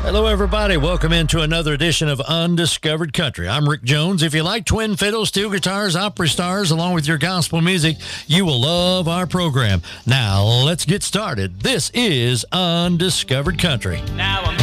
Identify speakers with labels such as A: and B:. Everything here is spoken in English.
A: Hello, everybody. Welcome into another edition of Undiscovered Country. I'm Rick Jones. If you like twin fiddles, steel guitars, opera stars, along with your gospel music, you will love our program. Now, let's get started. This is Undiscovered Country.
B: Now I'm